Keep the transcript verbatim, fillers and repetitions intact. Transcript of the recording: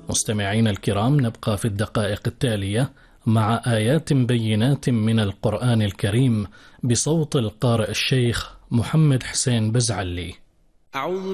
مستمعين الكرام، نبقى في الدقائق التالية مع آيات بينات من القرآن الكريم بصوت القارئ الشيخ محمد حسين بزعلي. أعوذ